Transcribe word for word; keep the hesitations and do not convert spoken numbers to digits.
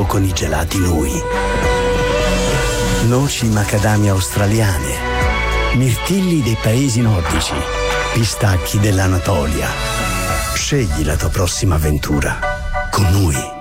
gusto con i gelati Nui. Noci macadamia australiane, mirtilli dei paesi nordici, pistacchi dell'Anatolia. Scegli la tua prossima avventura con Nui.